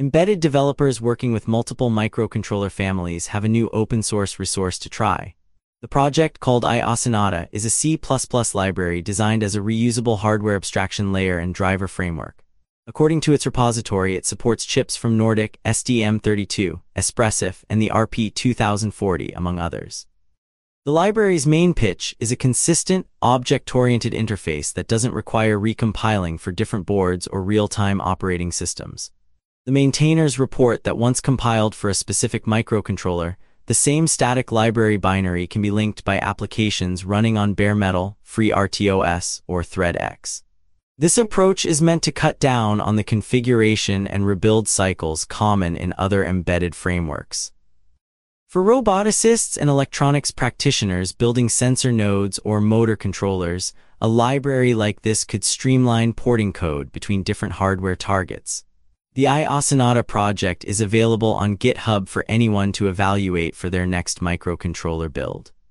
Embedded developers working with multiple microcontroller families have a new open-source resource to try. The project, called iOSonata, is a C++ library designed as a reusable hardware abstraction layer and driver framework. According to its repository, it supports chips from Nordic, STM32, Espressif, and the RP2040, among others. The library's main pitch is a consistent, object-oriented interface that doesn't require recompiling for different boards or real-time operating systems. The maintainers report that once compiled for a specific microcontroller, the same static library binary can be linked by applications running on bare metal, FreeRTOS, or ThreadX. This approach is meant to cut down on the configuration and rebuild cycles common in other embedded frameworks. For roboticists and electronics practitioners building sensor nodes or motor controllers, a library like this could streamline porting code between different hardware targets. The iOSonata project is available on GitHub for anyone to evaluate for their next microcontroller build.